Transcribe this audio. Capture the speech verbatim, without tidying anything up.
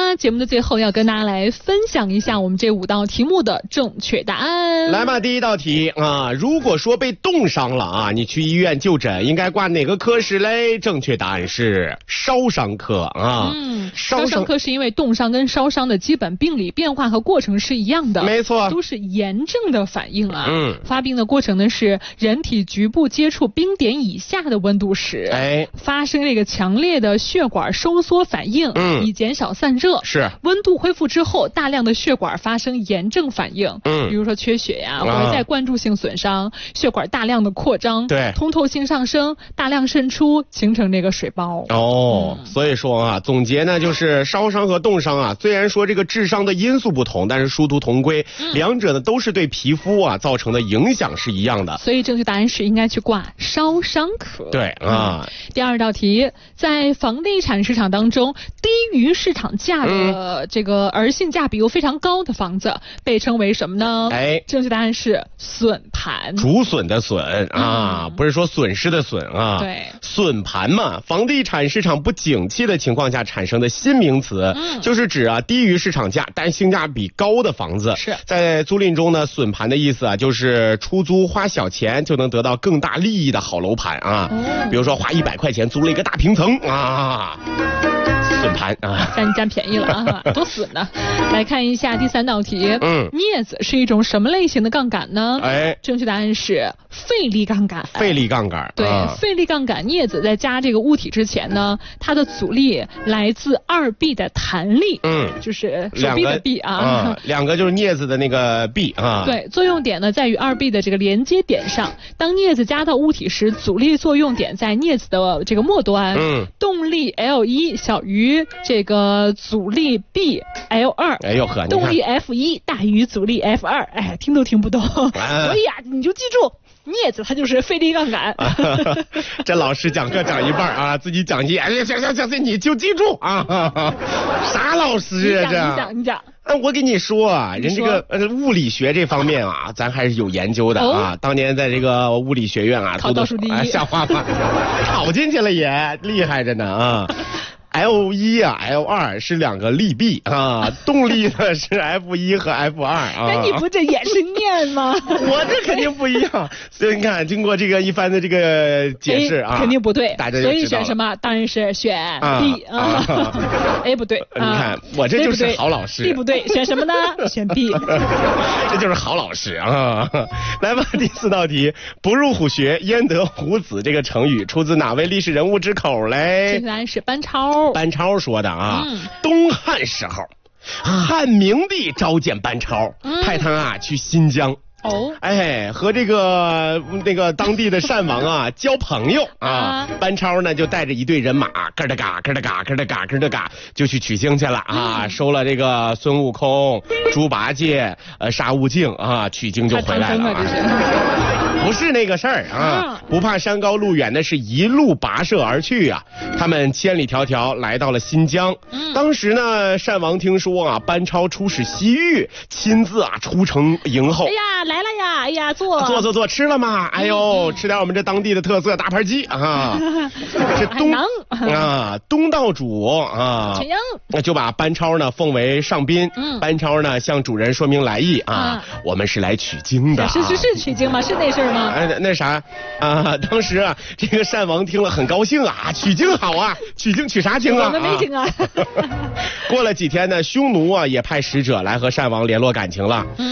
呢，节目的最后要跟大家来分享一下我们这五道题目的正确答案。 来吧，第一道题啊，如果说被冻伤了啊，你去医院就诊应该挂哪个科室嘞？正确答案是烧伤科啊。 嗯，烧伤科是因为冻伤跟烧伤的基本病理变化和过程是一样的， 没错， 都是炎症的反应啊。 嗯， 发病的过程呢是人体局部接触冰点以下的温度时，哎，发生这个强烈的血管收缩反应，嗯，以减少散热。 是， 温度恢复之后，大量的血管发生炎症反应，嗯，比如说缺血呀、啊，或者带灌注性损伤，血管大量的扩张， 对， 通透性上升，大量渗出，形成这个水包。 哦，嗯、所以说啊，总结呢就是烧伤和冻伤啊，虽然说这个致伤的因素不同，但是殊途同归，嗯、两者呢都是对皮肤啊造成的影响是一样的。 所以正确答案是应该去挂烧伤科。 对啊、嗯。 第二道题，在房地产市场当中，低于市场价的这个而性价比又非常高的房子，被称为什么呢？哎，正确答案是损盘。 竹笋的笋啊、嗯，不是说损失的损啊。 对， 损盘嘛，房地产市场不景气的情况下产生的新名词，嗯、就是指啊低于市场价但性价比高的房子。 是在租赁中呢，损盘的意思啊，就是出租花小钱就能得到更大利益的好楼盘啊。哦、比如说花一百块钱租了一个大平层啊。损盘啊， 占占便宜了啊，多损呢！来看一下第三道题，嗯，镊子是一种什么类型的杠杆呢？哎，正确答案是费力杠杆。 费力杠杆， 对，啊、费力杠杆镊子在加这个物体之前呢，它的阻力来自二臂的弹力，嗯，就是手臂的臂啊， 啊两个就是镊子的那个臂啊。 对，作用点呢在于二臂的这个连接点上，当镊子加到物体时，阻力作用点在镊子的这个末端，嗯，动力 L 一 小于这个阻力 B L 二， 哎呦呵， 动力 F 一 大于阻力 F 二，哎，听都听不懂，啊、所以啊，你就记住。镊子它就是费力杠杆。 这老师讲课讲一半啊，自己讲一，哎呀，行行行行，你就记住啊！啥老师啊这？ 你讲你讲。 啊，我跟你说啊，人这个呃物理学这方面啊，咱还是有研究的啊。哦、当年在这个物理学院啊， 考倒数第一， 啊、瞎话吧，考进去了也厉害着呢啊。L 一 啊 ，L 二 是两个力臂啊，动力呢是 F 一 和 F 二 啊。 那你不这也是念吗？ 我这肯定不一样。所以你看，经过这个一番的这个解释啊， 肯定不对。 大家所以选什么？当然是选 B 啊。哎，不对， 你看我这就是好老师。 B 不对，选什么呢？选 B。 这就是好老师啊！来吧，第四道题，不入虎穴焉得虎子这个成语出自哪位历史人物之口嘞？ 正确答案是班超。 班超说的啊，嗯、东汉时候，汉明帝召见班超，嗯、派他啊去新疆。哦，哎，和这个那个当地的单王啊交朋友啊，啊班超呢就带着一队人马，咯哒嘎咯哒嘎咯哒嘎咯哒嘎就去取经去了啊，嗯、收了这个孙悟空、猪八戒、呃沙悟净啊，取经就回来了、啊。不是那个事儿啊，不怕山高路远的是一路跋涉而去啊。他们千里迢迢来到了新疆。嗯、当时呢，单王听说啊，班超出使西域，亲自啊出城迎候。 哎呀，来了呀！哎呀，坐坐坐坐，吃了吗？哎呦，嗯、吃点我们这当地的特色大盘鸡啊！这东啊东道主啊， 陈英那就把班超呢奉为上宾。嗯、班超呢向主人说明来意啊，啊我们是来取经的、啊。 是是是取经吗？是那事儿吗？ 哎，那啥啊，当时啊，这个单王听了很高兴啊，取经好啊，取经取啥经啊？ 我们没经啊。 过了几天呢，匈奴啊也派使者来和单王联络感情了。嗯